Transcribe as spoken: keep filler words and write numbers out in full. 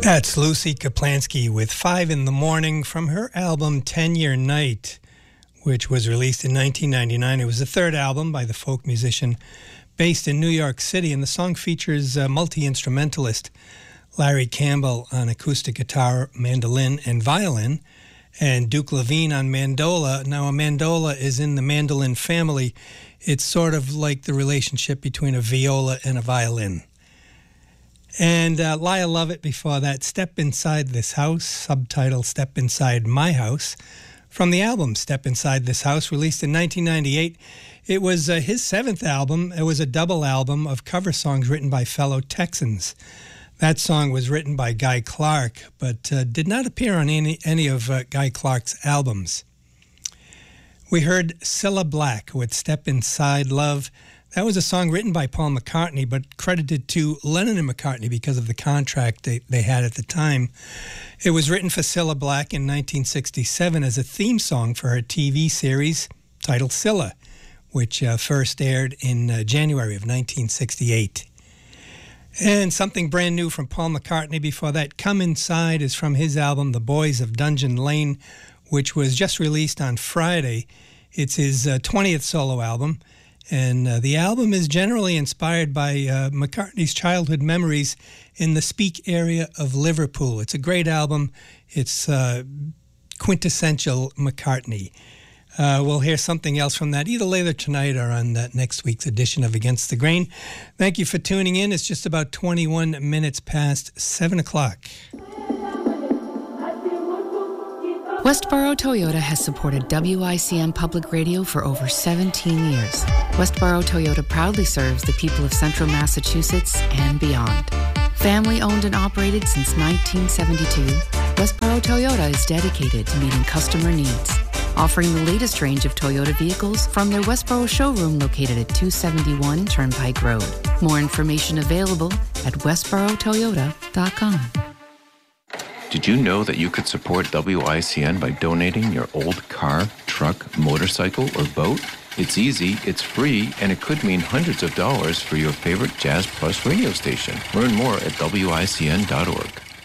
That's Lucy Kaplansky with Five in the Morning from her album Ten-Year Night, which was released in nineteen ninety-nine. It was the third album by the folk musician based in New York City, and the song features uh, multi-instrumentalist Larry Campbell on acoustic guitar, mandolin, and violin, and Duke Levine on mandola. Now, a mandola is in the mandolin family. It's sort of like the relationship between a viola and a violin. And uh, Lyle Lovett before that, Step Inside This House, subtitle Step Inside My House, from the album Step Inside This House, released in nineteen ninety-eight. It was uh, his seventh album. It was a double album of cover songs written by fellow Texans. That song was written by Guy Clark, but uh, did not appear on any, any of uh, Guy Clark's albums. We heard Cilla Black with Step Inside Love. That was a song written by Paul McCartney, but credited to Lennon and McCartney because of the contract they, they had at the time. It was written for Cilla Black in nineteen sixty-seven as a theme song for her T V series titled Cilla, which uh, first aired in uh, January of nineteen sixty-eight. And something brand new from Paul McCartney before that, Come Inside, is from his album The Boys of Dungeon Lane, which was just released on Friday. It's his uh, twentieth solo album. And uh, the album is generally inspired by uh, McCartney's childhood memories in the Speke area of Liverpool. It's a great album. It's uh, quintessential McCartney. Uh, we'll hear something else from that either later tonight or on that next week's edition of Against the Grain. Thank you for tuning in. It's just about twenty-one minutes past seven o'clock. Westboro Toyota has supported W I C N Public Radio for over seventeen years. Westboro Toyota proudly serves the people of Central Massachusetts and beyond. Family owned and operated since nineteen seventy-two, Westboro Toyota is dedicated to meeting customer needs, offering the latest range of Toyota vehicles from their Westboro showroom located at two seventy-one Turnpike Road. More information available at westboro toyota dot com. Did you know that you could support W I C N by donating your old car, truck, motorcycle, or boat? It's easy, it's free, and it could mean hundreds of dollars for your favorite Jazz Plus radio station. Learn more at W I C N dot org.